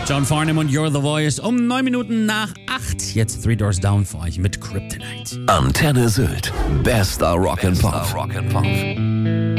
John Farnham und You're the Voice um 9 Minuten nach 8. Jetzt Three Doors Down für euch mit Kryptonite. Antenne Sylt. Bester Rock and Pop.